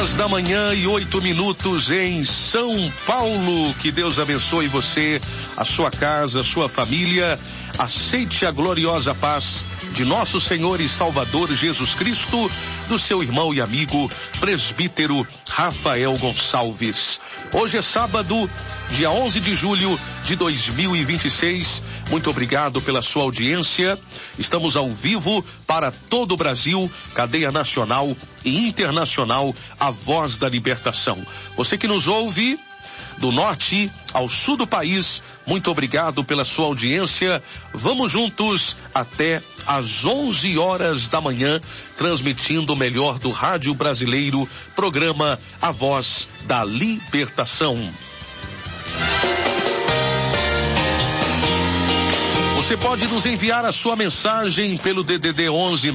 11h08 em São Paulo. Que Deus abençoe você, a sua casa, a sua família. Aceite a gloriosa paz de nosso Senhor e Salvador Jesus Cristo, do seu irmão e amigo, presbítero Rafael Gonçalves. Hoje é sábado, dia 11 de julho de 2026. Muito obrigado pela sua audiência. Estamos ao vivo para todo o Brasil, cadeia nacional e internacional, a Voz da Libertação. Você que nos ouve do norte ao sul do país, muito obrigado pela sua audiência. Vamos juntos até às 11 horas da manhã, transmitindo o melhor do rádio brasileiro, programa A Voz da Libertação. Você pode nos enviar a sua mensagem pelo DDD 11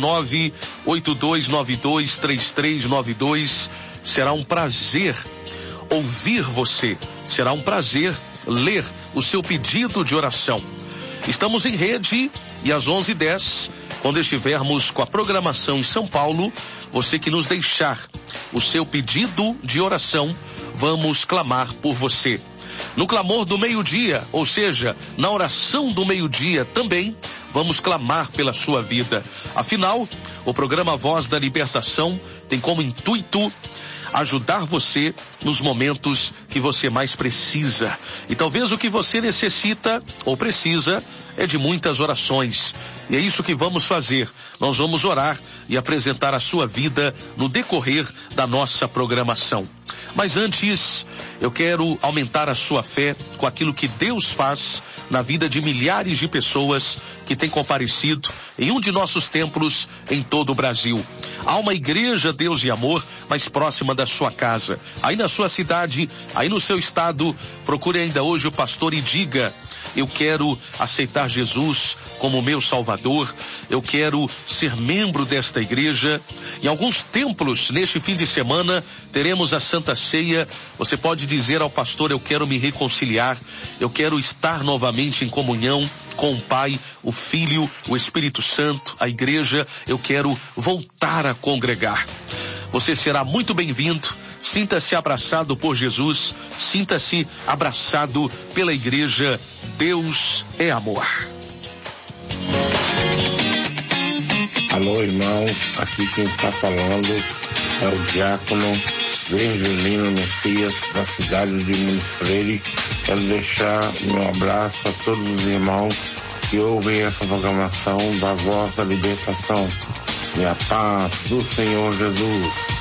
98292 3392. Será um prazer ouvir você. Será um prazer ler o seu pedido de oração. Estamos em rede e às 11h10, quando estivermos com a programação em São Paulo, você que nos deixar o seu pedido de oração, vamos clamar por você. No clamor do meio-dia, ou seja, na oração do meio-dia também, vamos clamar pela sua vida. Afinal, o programa Voz da Libertação tem como intuito ajudar você nos momentos que você mais precisa. E talvez o que você necessita ou precisa é de muitas orações. E é isso que vamos fazer. Nós vamos orar e apresentar a sua vida no decorrer da nossa programação. Mas antes, eu quero aumentar a sua fé com aquilo que Deus faz na vida de milhares de pessoas que têm comparecido em um de nossos templos em todo o Brasil. Há uma igreja Deus e Amor mais próxima da sua casa, aí na sua cidade, aí no seu estado. Procure ainda hoje o pastor e diga: eu quero aceitar Jesus como meu Salvador, eu quero ser membro desta igreja. Em alguns templos, neste fim de semana, teremos a Santa Ceia. Você pode dizer ao pastor: eu quero me reconciliar, eu quero estar novamente em comunhão com o Pai, o Filho, o Espírito Santo, a igreja. Eu quero voltar a congregar. Você será muito bem-vindo. Sinta-se abraçado por Jesus, sinta-se abraçado pela igreja. Deus é amor. Alô, irmãos, aqui quem está falando é o diácono Virgilino Messias, da cidade de Muniz Freire. Quero deixar meu abraço a todos os irmãos que ouvem essa programação da Voz da Libertação. E a paz do Senhor Jesus.